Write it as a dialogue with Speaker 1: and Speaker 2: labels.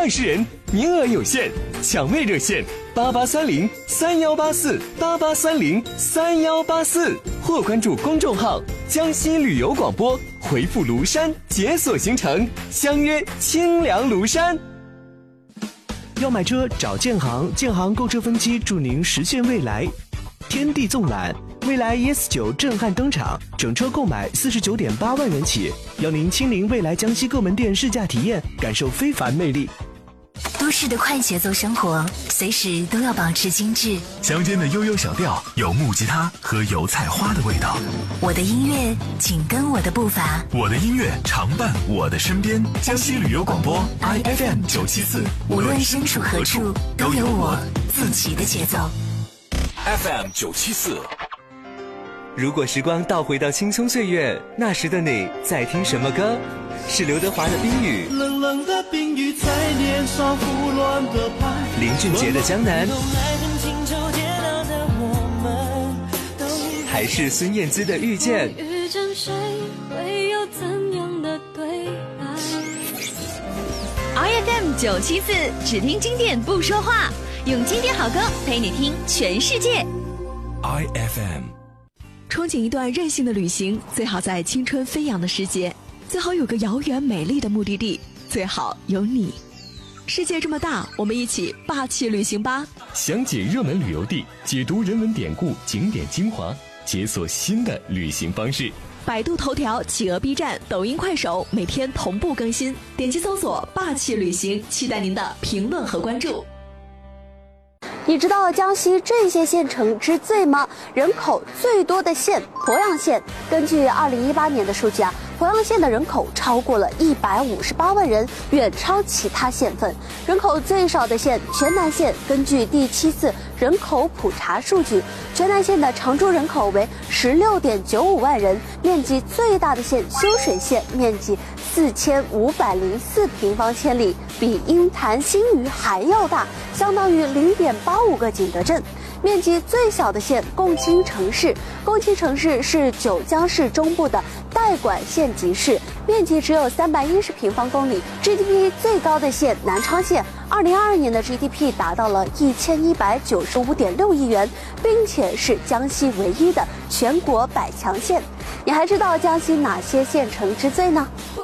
Speaker 1: 20人，名额有限，抢位热线8830318488303184，或关注公众号江西旅游广播，回复庐山解锁行程，相约清凉庐山。
Speaker 2: 要买车找建行，建行购车分期助您实现未来。天地纵览，蔚来 ES9 震撼登场，整车购买49.8万元起，邀您亲临蔚来江西各门店试驾体验，感受非凡魅力。
Speaker 3: 都市的快节奏生活，随时都要保持精致。
Speaker 4: 乡间的悠悠小调，有木吉他和油菜花的味道。
Speaker 3: 我的音乐紧跟我的步伐，
Speaker 4: 我的音乐常伴我的身边。江西旅游广播 IFM 974，
Speaker 3: 无论身处何处，都有我自己的节奏。
Speaker 4: FM 974。
Speaker 1: 如果时光倒回到青葱岁月，那时的你在听什么歌？是刘德华的《冰雨》，
Speaker 5: 冷冷的冰雨在脸上胡乱的拍，
Speaker 1: 林俊杰的《江南》，还是孙燕姿的《遇见》？
Speaker 6: 遇见谁会有怎样的对白？
Speaker 7: IFM 974，只听经典不说话，用经典好歌陪你听全世界。
Speaker 4: IFM。
Speaker 7: 憧憬一段任性的旅行，最好在青春飞扬的时节，最好有个遥远美丽的目的地，最好有你。世界这么大，我们一起霸气旅行吧！
Speaker 1: 详解热门旅游地，解读人文典故、景点精华，解锁新的旅行方式。
Speaker 7: 百度头条、企鹅 B 站、抖音、快手每天同步更新，点击搜索“霸气旅行”，期待您的评论和关注。
Speaker 8: 你知道江西这些县城之最吗？人口最多的县鄱阳县。根据2018年的数据啊，鄱阳县的人口超过了158万人，远超其他县份。人口最少的县全南县，根据第7次人口普查数据，全南县的常住人口为16.95万人。面积最大的县修水县，面积4504平方千里，比鹰潭新余还要大，相当于0.85个景德镇。面积最小的县共青城市，共青城市是九江市中部的代管县级市，面积只有310平方公里。GDP 最高的县南昌县，2022年的 GDP 达到了1195.6亿元，并且是江西唯一的全国100强县。你还知道江西哪些县城之最呢？